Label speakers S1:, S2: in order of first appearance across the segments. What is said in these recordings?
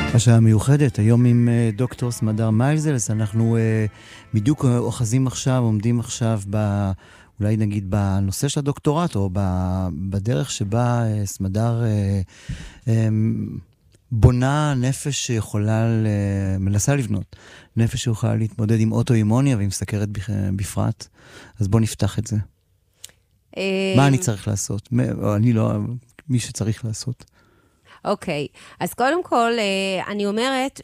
S1: השעה מיוחדת, היום עם דוקטור סמדר מיילזלס, אנחנו בדיוק אוחזים עכשיו, עומדים עכשיו אולי נגיד בנושא של הדוקטורט, או בדרך שבה סמדר בונה נפש שיכולה, מנסה לבנות, נפש שיכולה להתמודד עם אוטואימוניה ועם סכרת בפרט. אז בוא נפתח את זה. מה אני צריך לעשות? אני לא, מי שצריך לעשות.
S2: אוקיי, אז קודם כל, אני אומרת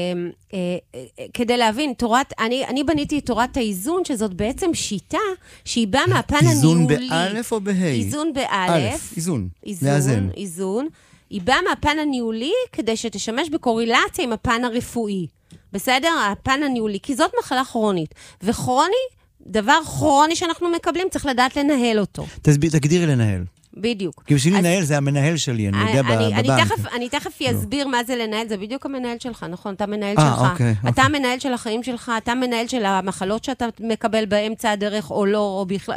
S2: שכדי להבין, אני בניתי את תורת האיזון, שזאת בעצם שיטה שהיא באה מהפן הניהולי.
S1: איזון באלף או בהי?
S2: איזון באלף.
S1: איזון, לאזן.
S2: איזון. היא באה מהפן הניהולי כדי שתשמש בקורילציה עם הפן הרפואי. בסדר? הפן הניהולי, כי זאת מחלה כרונית. וכרוני, דבר כרוני שאנחנו מקבלים, צריך לדעת לנהל אותו.
S1: תגדירי לנהל.
S2: בדיוק.
S1: כי בשביל לנהל זה המנהל שלי, אני יודע בבנק.
S2: אני תכף אסביר מה זה לנהל, זה בדיוק המנהל שלך, נכון? אתה המנהל שלך. אתה המנהל של החיים שלך, אתה המנהל של המחלות שאתה מקבל באמצע הדרך או לא, או בכלל,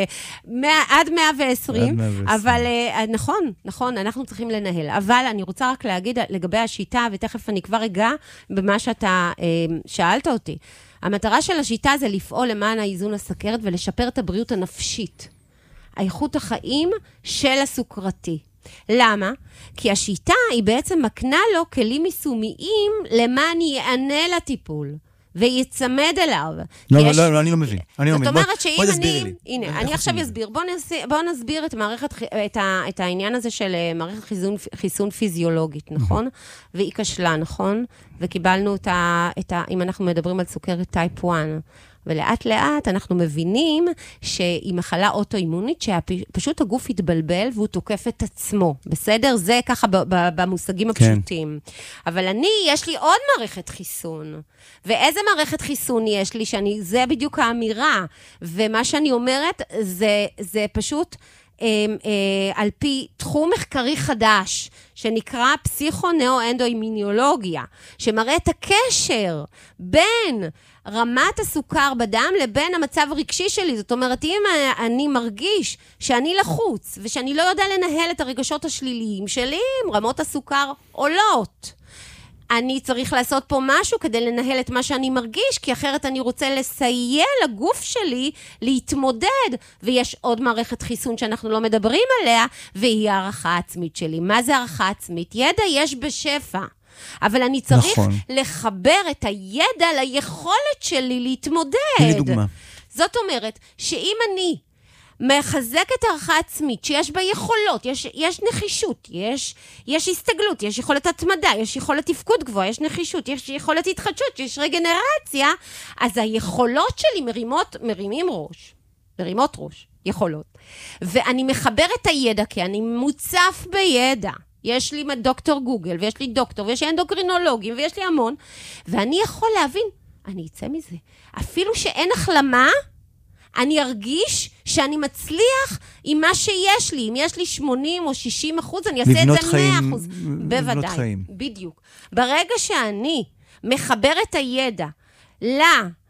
S2: עד 120. אבל נכון, אנחנו צריכים לנהל. אבל אני רוצה רק להגיד לגבי השיטה, ותכף אני כבר אגע במה שאתה שאלת אותי. המטרה של השיטה זה לפעול למען האיזון הסכרת ולשפר את הבריאות הנפשית. האיכות החיים של הסוכרתי. למה? כי השיטה היא בעצם מקנה לו כלים יישומיים למען יענה לטיפול ויצמד אליו.
S1: לא, אני לא מבין.
S2: זאת אומרת שאם
S1: אני...
S2: הנה, אני עכשיו אסביר. בוא נסביר את העניין הזה של מערכת חיסון פיזיולוגית, נכון? והיא כשלה, נכון? וקיבלנו אם אנחנו מדברים על סוכרת טייפ 1, ולאט לאט אנחנו מבינים שהיא מחלה אוטואימונית, שפשוט הגוף יתבלבל והוא תוקף את עצמו. בסדר? זה ככה במושגים הפשוטים. אבל יש לי עוד מערכת חיסון. ואיזה מערכת חיסון יש לי? זה בדיוק האמירה. ומה שאני אומרת זה פשוט על פי תחום מחקרי חדש, שנקרא פסיכו-נאו-אנדו-אימונולוגיה, שמראה את הקשר בין רמת הסוכר בדם לבין המצב הרגשי שלי. זאת אומרת, אם אני מרגיש שאני לחוץ, ושאני לא יודע לנהל את הרגשות השליליים שלי, רמות הסוכר עולות. אני צריך לעשות פה משהו כדי לנהל את מה שאני מרגיש, כי אחרת אני רוצה לסייע לגוף שלי להתמודד, ויש עוד מערכת חיסון שאנחנו לא מדברים עליה, והיא הערכה עצמית שלי. מה זה הערכה עצמית? ידע יש בשפע. אבל אני צריך לחבר את הידע ליכולת שלי להתמודד.
S1: תני לי דוגמה.
S2: זאת אומרת, שאם אני מחזקת הערכה עצמית, שיש בה יכולות, יש נחישות, יש הסתגלות, יש יכולת התמדה, יש יכולת תפקוד גבוה, יש נחישות, יש יכולת התחדשות, יש רגנרציה, אז היכולות שלי מרימות ראש, יכולות. ואני מחבר את הידע, כי אני מוצף בידע. יש לי דוקטור גוגל, ויש לי דוקטור, ויש לי אנדוקרינולוגים, ויש לי המון, ואני יכול להבין, אני אצא מזה. אפילו שאין החלמה, אני ארגיש שאני מצליח עם מה שיש לי. אם יש לי 80 או 60%, אני אעשה את זה 100%. בוודאי, בדיוק. ברגע שאני מחבר את הידע